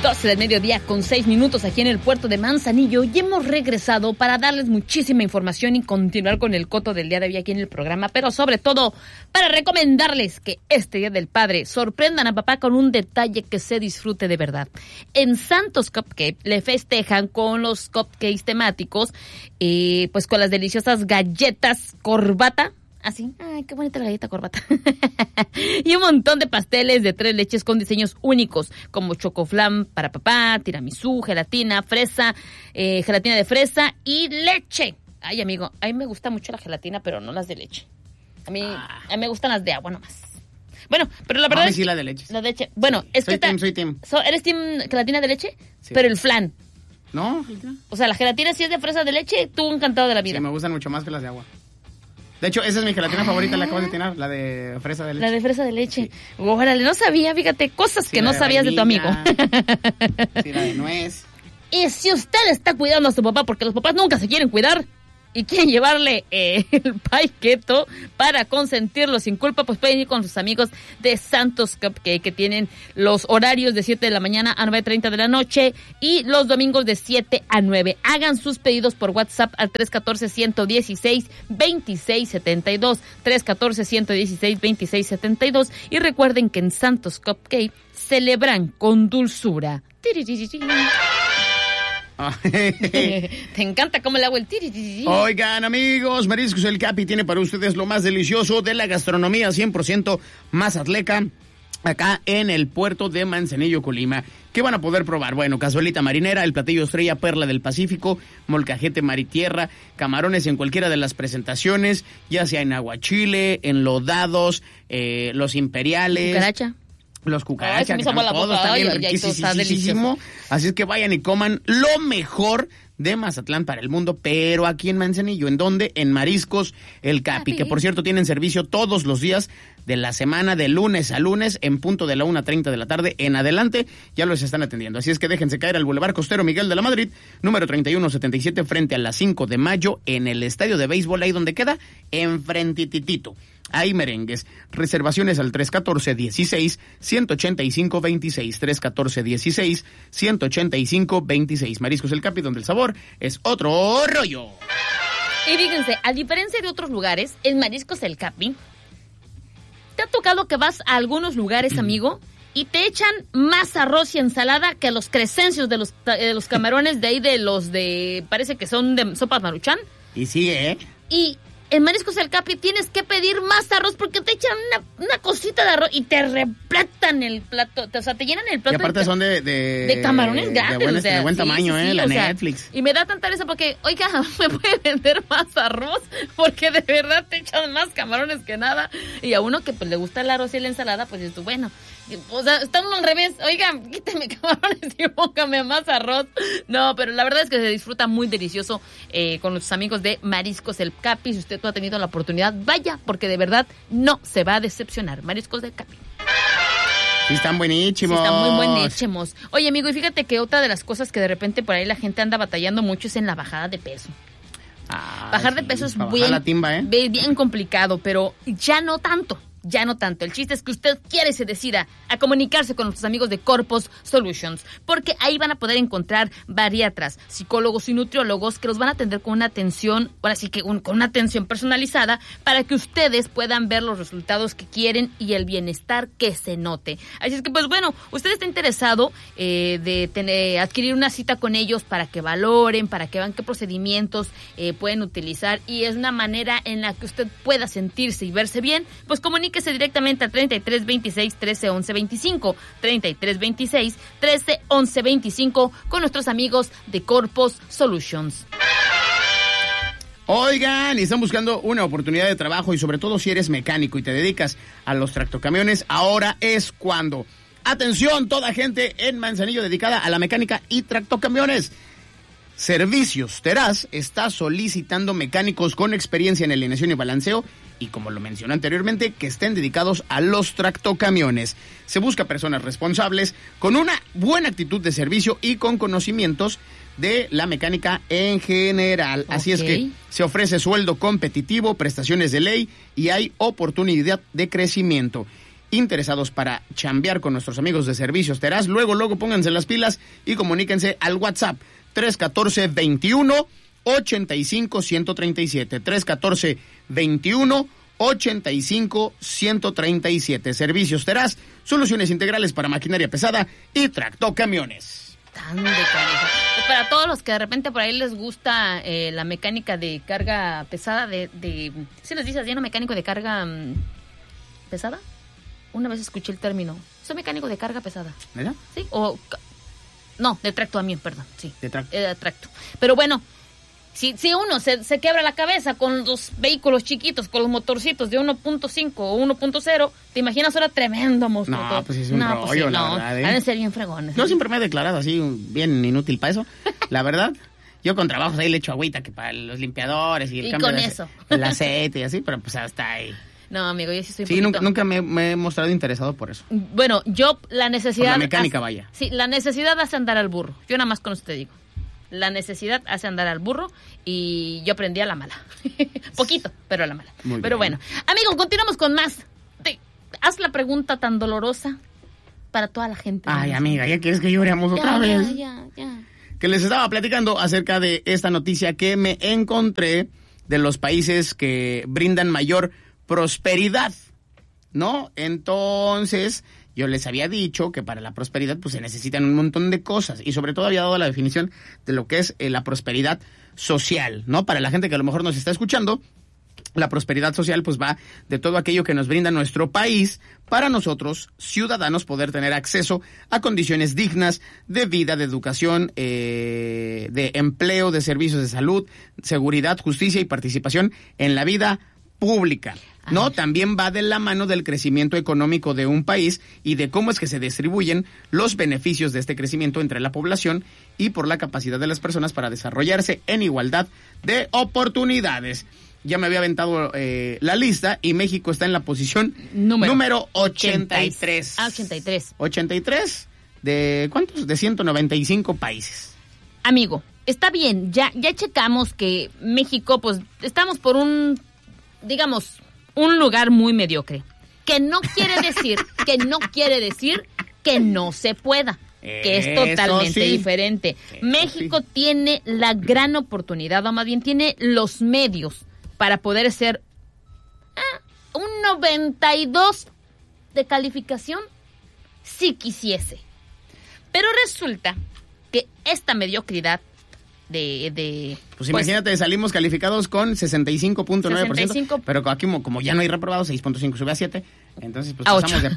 12 del mediodía con 6 minutos aquí en el puerto de Manzanillo y hemos regresado para darles muchísima información y continuar con el coto del día de hoy aquí en el programa, pero sobre todo para recomendarles que este Día del Padre sorprendan a papá con un detalle que se disfrute de verdad. En Santos Cupcake le festejan con los cupcakes temáticos, pues con las deliciosas galletas corbata. Así, ay, qué bonita la galleta corbata. Y un montón de pasteles de 3 leches con diseños únicos, como chocoflam para papá, tiramisú, gelatina, fresa, gelatina de fresa y leche. Ay, amigo, a mí me gusta mucho la gelatina, pero no las de leche. A mí me gustan las de agua nomás. Bueno, pero la verdad es... sí, la de leche. La de leche. Bueno, sí. es soy que... Soy team. ¿Eres team gelatina de leche? Sí. Pero el flan. No. O sea, la gelatina sí es de fresa de leche, tú encantado de la vida. Sí, me gustan mucho más que las de agua. De hecho, esa es mi gelatina favorita, la acabo de tirar, la de fresa de leche. La de fresa de leche. Sí. Órale, no sabía, fíjate, cosas sí, que no sabías de tu amigo. Sí, la de nuez. Y si usted está cuidando a su papá, porque los papás nunca se quieren cuidar y quieren llevarle el pie keto para consentirlo sin culpa, pues pueden ir con sus amigos de Santos Cupcake, que tienen los horarios de 7 de la mañana a 9:30 de la noche y los domingos de 7 a 9. Hagan sus pedidos por WhatsApp al 314-116-2672, 314-116-2672, y recuerden que en Santos Cupcake celebran con dulzura. Te encanta cómo le hago el tiri. Oigan, amigos, Mariscos El Capi tiene para ustedes lo más delicioso de la gastronomía 100% mazatleca acá en el puerto de Manzanillo, Colima. ¿Qué van a poder probar? Bueno, cazuelita marinera, el platillo estrella Perla del Pacífico, molcajete mar y tierra, camarones en cualquiera de las presentaciones, ya sea en aguachile, enlodados, los imperiales. Cucaracha. Los cucarachas, que están todos también riquísimo. Así es que vayan y coman lo mejor de Mazatlán para el mundo, pero aquí en Manzanillo. ¿En dónde? En Mariscos El Capi, que por cierto tienen servicio todos los días de la semana, de lunes a lunes, en punto de la 1:30 de la tarde en adelante, ya los están atendiendo. Así es que déjense caer al Boulevard Costero Miguel de la Madrid, número 3177, frente a la 5 de mayo, en el estadio de béisbol, ahí donde queda, enfrentititito. Hay merengues. Reservaciones al 314-16-185-26. 314-16-185-26. Mariscos El Capi, donde el sabor es otro rollo. Y fíjense, a diferencia de otros lugares, en Mariscos El Capi, ¿te ha tocado que vas a algunos lugares, amigo, y te echan más arroz y ensalada que los crecencios de los camarones de ahí, parece que son de sopa Maruchan? Y sigue, ¿eh? Y en Mariscos El Capi tienes que pedir más arroz porque te echan una cosita de arroz y te replatan el plato, o sea, te llenan el plato. Y aparte son de camarones grandes. De buen tamaño, sí, la Netflix. Sea, y me da tanta risa porque, oiga, ¿me puede vender más arroz? Porque de verdad te echan más camarones que nada. Y a uno que pues le gusta el arroz y la ensalada, pues dices tú, bueno, o sea, estamos al revés. Oiga, quíteme camarones y póngame más arroz. No, pero la verdad es que se disfruta muy delicioso con los amigos de Mariscos El Capi. Si usted no ha tenido la oportunidad, vaya, porque de verdad no se va a decepcionar. Mariscos del Capi. Sí, están buenísimos. Sí, están muy buenísimos. Oye, amigo, y fíjate que otra de las cosas que de repente por ahí la gente anda batallando mucho es en la bajada de peso. Bajar de peso es bien complicado, pero ya no tanto. Ya no tanto. El chiste es que usted quiere y se decida a comunicarse con nuestros amigos de Corpus Solutions, porque ahí van a poder encontrar bariatras, psicólogos y nutriólogos que los van a atender con una atención, ahora sí que con una atención personalizada para que ustedes puedan ver los resultados que quieren y el bienestar que se note. Así es que, pues bueno, usted está interesado de adquirir una cita con ellos para que valoren, para que vean qué procedimientos pueden utilizar, y es una manera en la que usted pueda sentirse y verse bien, pues comuníquese directamente a 3326-131125, 3326-131125 con nuestros amigos de Corpus Solutions. Oigan, y están buscando una oportunidad de trabajo, y sobre todo si eres mecánico y te dedicas a los tractocamiones, ahora es cuando. Atención, toda gente en Manzanillo dedicada a la mecánica y tractocamiones. Servicios Teraz está solicitando mecánicos con experiencia en alineación y balanceo, y como lo mencioné anteriormente, que estén dedicados a los tractocamiones. Se busca personas responsables, con una buena actitud de servicio y con conocimientos de la mecánica en general. Así es que se ofrece sueldo competitivo, prestaciones de ley y hay oportunidad de crecimiento. interesados para chambear con nuestros amigos de Servicios Teraz, luego pónganse las pilas y comuníquense al WhatsApp 314-21-85-137. 314-21-85-137. Servicios Teraz, soluciones integrales para maquinaria pesada y tractocamiones. Tan de calidad. Para todos los que de repente por ahí les gusta la mecánica de carga pesada, ¿sí les dices lleno mecánico de carga pesada? Una vez escuché el término. Soy mecánico de carga pesada. ¿Verdad? Sí, no, de tracto a mí, perdón. Sí, de tracto. De tracto. Pero bueno, si uno se quebra la cabeza con los vehículos chiquitos, con los motorcitos de 1.5 o 1.0, ¿te imaginas ahora tremendo monstruo? No, pues es un rollo, la verdad. Han de ser bien fregones. Yo siempre me he declarado así, bien inútil para eso, la verdad. Yo con trabajos ahí le echo agüita, que para los limpiadores y el cambio el aceite y así, pero pues hasta ahí. No, amigo, yo sí estoy nunca me he mostrado interesado por eso. Bueno, la necesidad... Por la mecánica, vaya. Sí, la necesidad hace andar al burro. Yo nada más con eso te digo. La necesidad hace andar al burro y yo aprendí a la mala. Poquito, pero a la mala. Muy pero bien. Bueno, amigos, continuamos con más. Haz la pregunta tan dolorosa para toda la gente. Ay, amiga, ¿ya quieres que lloremos otra vez? Ya. Que les estaba platicando acerca de esta noticia que me encontré de los países que brindan mayor prosperidad, ¿no? Entonces, yo les había dicho que para la prosperidad pues se necesitan un montón de cosas y sobre todo había dado la definición de lo que es la prosperidad social, ¿no? Para la gente que a lo mejor nos está escuchando, la prosperidad social pues va de todo aquello que nos brinda nuestro país para nosotros, ciudadanos, poder tener acceso a condiciones dignas de vida, de educación, de empleo, de servicios de salud, seguridad, justicia y participación en la vida pública, ¿no? Ay. También va de la mano del crecimiento económico de un país y de cómo es que se distribuyen los beneficios de este crecimiento entre la población y por la capacidad de las personas para desarrollarse en igualdad de oportunidades. Ya me había aventado la lista y México está en la posición número 83. 83. 83 de ¿cuántos? De 195 países. Amigo, está bien, ya checamos que México, pues, estamos por un lugar muy mediocre. Que no quiere decir que no se pueda. Que es totalmente diferente. México tiene la gran oportunidad, o más bien tiene los medios para poder ser un 92 de calificación si quisiese. Pero resulta que esta mediocridad pues imagínate, salimos calificados con 65.9%, pero aquí como ya no hay reprobados, 6.5 sube a 7, entonces pues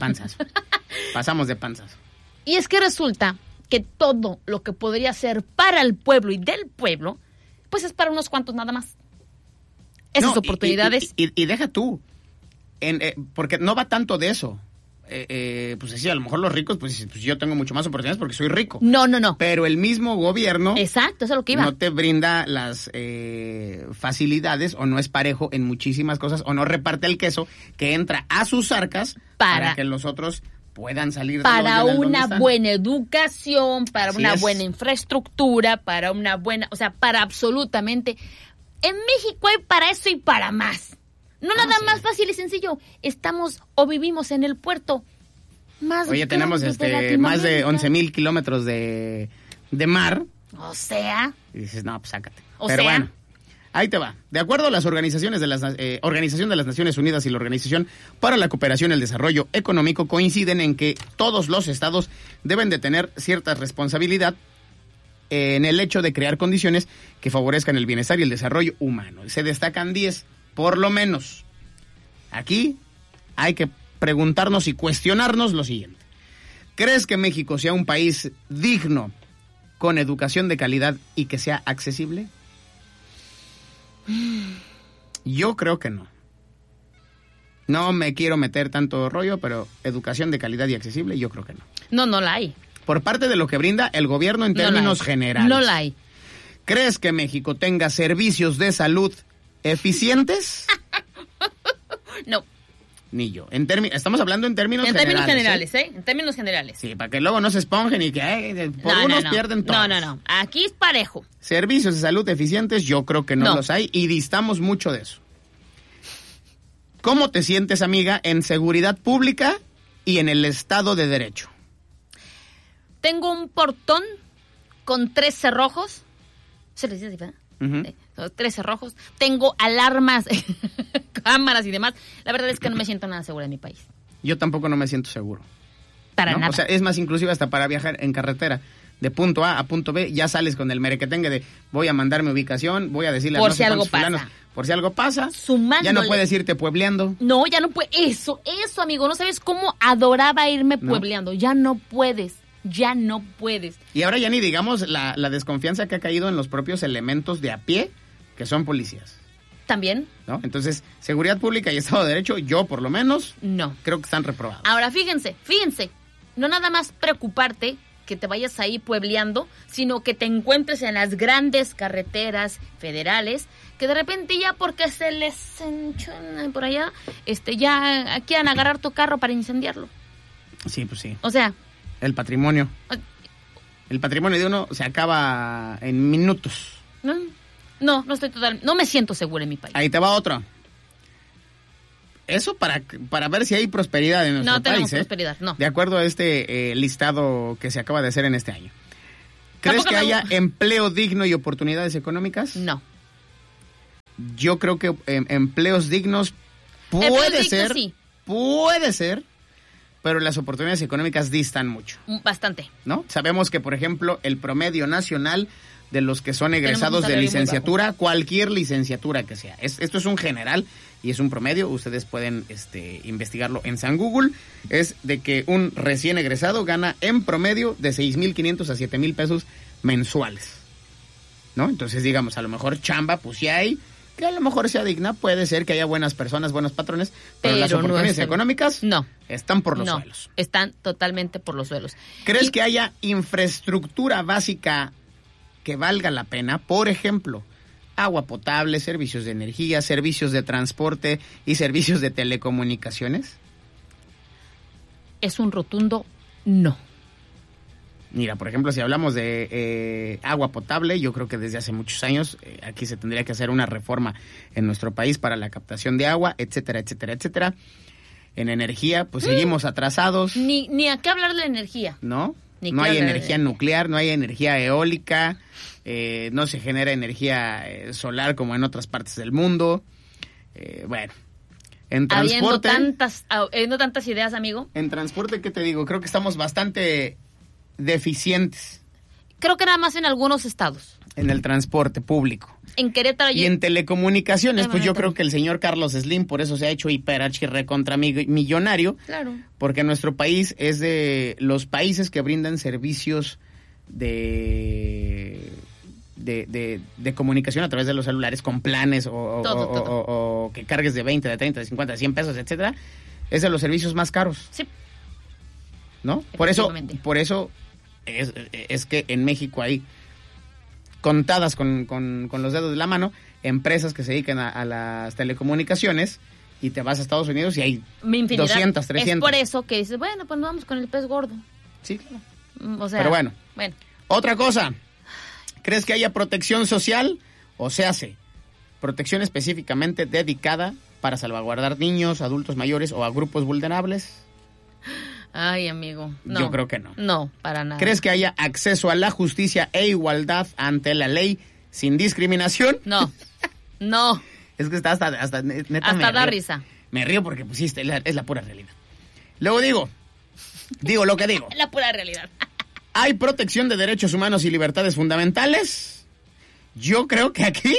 pasamos de panzas. Y es que resulta que todo lo que podría ser para el pueblo y del pueblo, pues es para unos cuantos nada más. Esas oportunidades. Y deja tú, porque no va tanto de eso. Pues sí, a lo mejor los ricos, pues yo tengo mucho más oportunidades porque soy rico. No. Pero el mismo gobierno... Exacto, eso es lo que iba. No te brinda las facilidades o no es parejo en muchísimas cosas o no reparte el queso que entra a sus arcas para que los otros puedan salir para una buena educación, para una buena infraestructura, para una buena... O sea, para absolutamente... En México hay para eso y para más. No nada más fácil y sencillo. Estamos o vivimos en el puerto más grande. Oye, tenemos más de 11,000 kilómetros de mar. O sea. Y dices, no, pues sácate. Bueno, ahí te va. De acuerdo a las Organización de las Naciones Unidas y la Organización para la Cooperación y el Desarrollo Económico, coinciden en que todos los estados deben de tener cierta responsabilidad en el hecho de crear condiciones que favorezcan el bienestar y el desarrollo humano. Se destacan 10. Por lo menos, aquí hay que preguntarnos y cuestionarnos lo siguiente. ¿Crees que México sea un país digno, con educación de calidad y que sea accesible? Yo creo que no. No me quiero meter tanto rollo, pero educación de calidad y accesible, yo creo que no. No la hay. Por parte de lo que brinda el gobierno en términos generales. No la hay. ¿Crees que México tenga servicios de salud eficientes? No. Ni yo. Estamos hablando en términos generales. En términos generales. Sí, para que luego no se esponjen y que pierden todos. No. Aquí es parejo. Servicios de salud eficientes, yo creo que no los hay y distamos mucho de eso. ¿Cómo te sientes, amiga, en seguridad pública y en el Estado de Derecho? Tengo un portón con 3 cerrojos. ¿Se les dice así, verdad? Uh-huh. 3 cerrojos. Tengo alarmas, cámaras y demás. La verdad es que no me siento nada segura en mi país. Yo tampoco no me siento seguro. Para nada. O sea, es más, inclusive hasta para viajar en carretera. De punto A a punto B, ya sales con el merequetengue de voy a mandar mi ubicación, voy a decirle a no sé cuántos fulanos. Por si algo pasa. Sumándole. Ya no puedes irte puebleando. No, ya no puedes. Eso, amigo. No sabes cómo adoraba irme puebleando. Ya no puedes. Y ahora ya ni digamos la desconfianza que ha caído en los propios elementos de a pie, que son policías. ¿También? ¿No? Entonces, seguridad pública y Estado de Derecho, yo por lo menos, no. Creo que están reprobados. Ahora, fíjense. No nada más preocuparte que te vayas ahí puebleando, sino que te encuentres en las grandes carreteras federales, que de repente ya porque se les enchona por allá, ya quieran agarrar tu carro para incendiarlo. Sí, pues sí. O sea... El patrimonio de uno se acaba en minutos. No me siento segura en mi país. Ahí te va otro. Eso para ver si hay prosperidad en nuestro país. No tenemos prosperidad, no. De acuerdo a este listado que se acaba de hacer en este año. ¿Crees que haya empleo digno y oportunidades económicas? No. Yo creo que empleos dignos puede ser, pero las oportunidades económicas distan mucho. Bastante. ¿No? Sabemos que, por ejemplo, el promedio nacional de los que son egresados de licenciatura, cualquier licenciatura que sea. Esto es un general y es un promedio. Ustedes pueden investigarlo en San Google. Es de que un recién egresado gana en promedio de 6,500 a 7,000 pesos mensuales. ¿No? Entonces, digamos, a lo mejor chamba, pues sí hay, que a lo mejor sea digna, puede ser que haya buenas personas, buenos patrones, pero las oportunidades económicas están por los suelos. Están totalmente por los suelos. ¿Crees que haya infraestructura básica que valga la pena? Por ejemplo, agua potable, servicios de energía, servicios de transporte y servicios de telecomunicaciones. Es un rotundo no. Mira, por ejemplo, si hablamos de agua potable, yo creo que desde hace muchos años aquí se tendría que hacer una reforma en nuestro país para la captación de agua, etcétera, etcétera, etcétera. En energía, pues seguimos atrasados. Ni a qué hablar de energía. ¿No? No hay energía nuclear, no hay energía eólica, no se genera energía solar como en otras partes del mundo. Bueno, en transporte... Habiendo tantas ideas, amigo. En transporte, ¿qué te digo? Creo que estamos bastante deficientes. Creo que nada más en algunos estados. En el transporte público. En Querétaro. Y en telecomunicaciones, pues yo creo que el señor Carlos Slim por eso se ha hecho hiperarchi recontra millonario. Claro. Porque nuestro país es de los países que brindan servicios de comunicación a través de los celulares con planes o que cargues de 20, de 30, de 50, de 100 pesos, etcétera. Es de los servicios más caros. Sí. ¿No? Por eso es que en México hay contadas con los dedos de la mano empresas que se dedican a las telecomunicaciones y te vas a Estados Unidos y hay 200, 300. Es por eso que dices, bueno, pues nos vamos con el pez gordo. Sí, claro. O sea, pero bueno. Otra cosa, ¿crees que haya protección social o se hace protección específicamente dedicada para salvaguardar niños, adultos mayores o a grupos vulnerables? Ay, amigo, no. Yo creo que no. No, para nada. ¿Crees que haya acceso a la justicia e igualdad ante la ley sin discriminación? No, no. Es que está hasta neta hasta da risa. Me río porque pusiste, es la pura realidad. Luego digo lo que digo. La pura realidad. ¿Hay protección de derechos humanos y libertades fundamentales? Yo creo que aquí,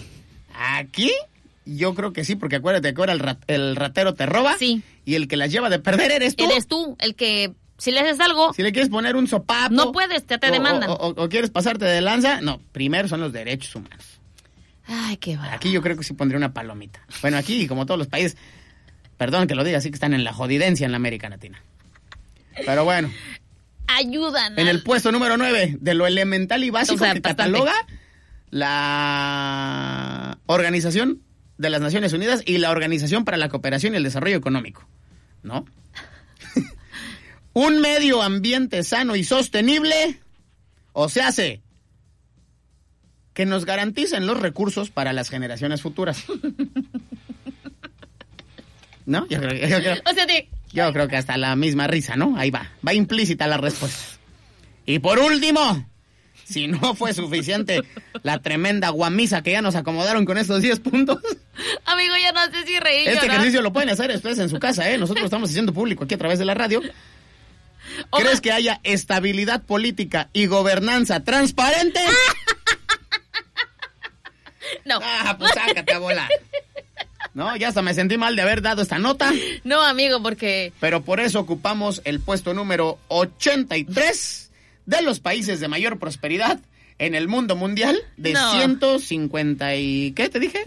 yo creo que sí, porque acuérdate que ahora el ratero te roba. Sí. Y el que las lleva de perder eres tú. Eres tú, el que, si le haces algo... Si le quieres poner un sopapo... No puedes, te demandan. O quieres pasarte de lanza, no, primero son los derechos humanos. Ay, qué va. Aquí yo creo que sí pondría una palomita. Bueno, aquí, como todos los países, perdón que lo diga, sí que están en la jodidencia en la América Latina. Pero bueno. Ayudan. En el puesto número 9 de lo elemental y básico que cataloga la Organización de las Naciones Unidas y la Organización para la Cooperación y el Desarrollo Económico, ¿no? Un medio ambiente sano y sostenible, o se hace que nos garanticen los recursos para las generaciones futuras. ¿No? Yo creo. O sea, Yo creo que hasta la misma risa, ¿no? Ahí va implícita la respuesta. Y por último, si no fue suficiente la tremenda guamisa que ya nos acomodaron con estos 10 puntos. Amigo, ya no sé si reír. Este ejercicio lo pueden hacer ustedes en su casa, ¿eh? Nosotros lo estamos haciendo público aquí a través de la radio. ¿Crees que haya estabilidad política y gobernanza transparente? No. Pues sácate a volar. No, ya hasta me sentí mal de haber dado esta nota. No, amigo, porque... Pero por eso ocupamos el puesto número 83 de los países de mayor prosperidad en el mundo mundial de 150 y... ¿Qué te dije?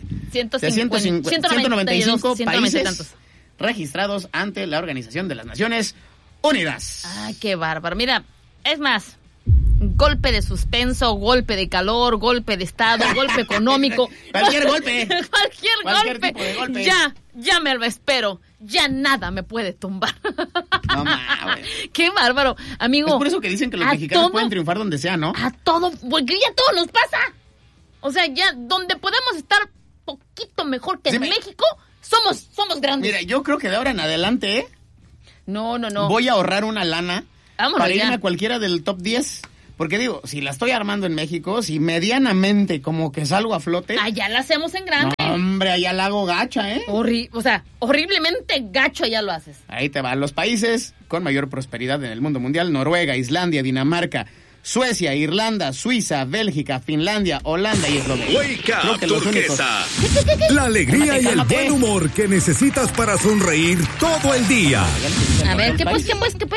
195 países registrados ante la Organización de las Naciones Unidas. Ay, qué bárbaro. Mira, es más... Golpe de suspenso, golpe de calor, golpe de estado, golpe económico. Cualquier golpe. Cualquier tipo de golpe. Ya me lo espero. Ya nada me puede tumbar. No mames. Qué bárbaro, amigo. Es por eso que dicen que los mexicanos pueden triunfar donde sea, ¿no? A todo, porque ya todo nos pasa. O sea, ya donde podemos estar poquito mejor que en México, somos grandes. Mira, yo creo que de ahora en adelante, No. voy a ahorrar una lana para irme ya a cualquiera del top 10. Porque digo, si la estoy armando en México, si medianamente como que salgo a flote... Allá la hacemos en grande. No, hombre, allá la hago gacha, ¿eh? Horriblemente gacho allá lo haces. Ahí te van los países con mayor prosperidad en el mundo mundial. Noruega, Islandia, Dinamarca, Suecia, Irlanda, Suiza, Bélgica, Finlandia, Holanda y Eslovenia. Wake Up Turquesa. La alegría y el buen humor que necesitas para sonreír todo el día. A ver, ¿qué pues?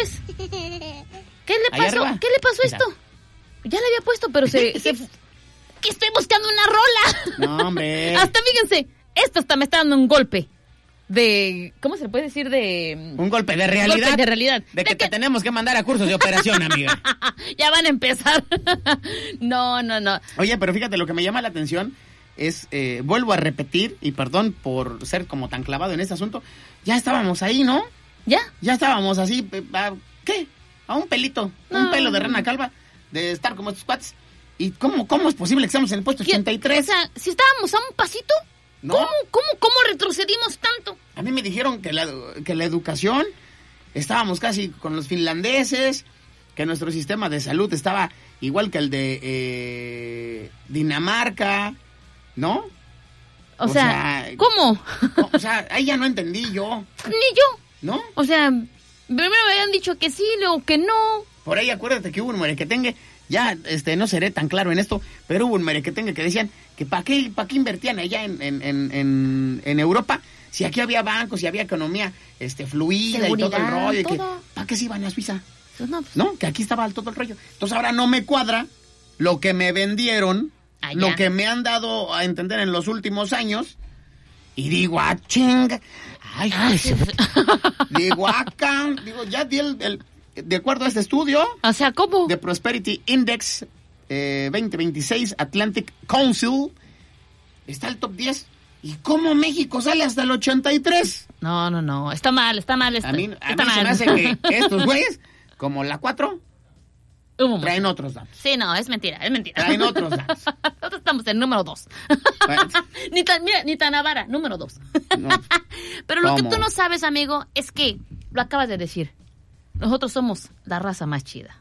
¿Qué le pasó? ¿Qué le pasó esto? Ya le había puesto, pero se que estoy buscando una rola. No, hombre. Hasta fíjense, esto hasta me está dando un golpe de... ¿Cómo se le puede decir? Un golpe de realidad. Golpe de realidad. De que te tenemos que mandar a cursos de operación, amiga. Ya van a empezar. No. Oye, pero fíjate, lo que me llama la atención es, vuelvo a repetir, y perdón por ser como tan clavado en este asunto, ya estábamos ahí, ¿no? ¿Ya? Ya estábamos así, ¿qué? A un pelito, un pelo de rana calva, de estar como estos cuates. ¿Y cómo es posible que estemos en el puesto 83? O sea, si estábamos a un pasito, ¿no? ¿Cómo retrocedimos tanto? A mí me dijeron que la educación, estábamos casi con los finlandeses, que nuestro sistema de salud estaba igual que el de Dinamarca, ¿no? O sea, ¿cómo? O sea, ahí ya no entendí yo. Ni yo. ¿No? O sea... Primero me habían dicho que sí, luego que no. Por ahí acuérdate que hubo un merequetengue, ya no seré tan claro en esto, pero hubo un merequetengue que decían que ¿para qué invertían allá en Europa? Si aquí había bancos, si había economía fluida, seguridad, y todo el rollo, todo. ¿Para qué se iban a Suiza? No, que aquí estaba todo el rollo. Entonces ahora no me cuadra lo que me vendieron, lo que me han dado a entender en los últimos años, y digo, chinga. Digo, ya di de acuerdo a este estudio. O sea, ¿cómo? De Prosperity Index 2026 Atlantic Council, está el top 10. ¿Y cómo México sale hasta el 83? No, está mal. A mí se me hace que estos güeyes, como la 4, traen otros datos. Sí, no, es mentira. Traen otros datos. Nosotros estamos en número 2. ni tan avara, número 2. No. Pero lo que tú no sabes, amigo, es que, lo acabas de decir, nosotros somos la raza más chida.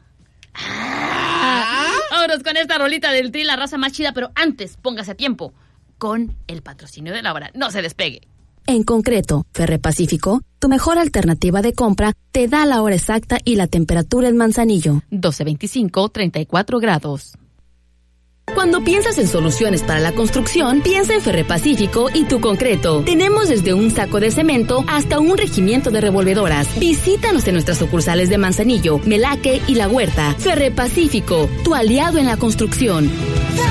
Vámonos con esta rolita del Tri, la raza más chida, pero antes, póngase a tiempo con el patrocinio de la hora. No se despegue. En concreto, Ferre Pacífico, tu mejor alternativa de compra, te da la hora exacta y la temperatura en Manzanillo. 12:25, 34 grados. Cuando piensas en soluciones para la construcción, piensa en Ferre Pacífico y tu concreto. Tenemos desde un saco de cemento hasta un regimiento de revolvedoras. Visítanos en nuestras sucursales de Manzanillo, Melaque y La Huerta. Ferre Pacífico, tu aliado en la construcción.